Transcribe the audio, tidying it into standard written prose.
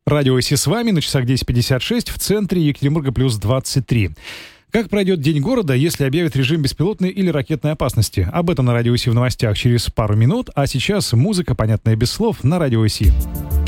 Радио ИСИ с вами, на часах 10:56, в центре Екатеринбурга плюс 23. Как пройдет День города, если объявят режим беспилотной или ракетной опасности? Об этом на Радио ИСИ в новостях через пару минут, а сейчас музыка, понятная без слов, на Радио ИСИ.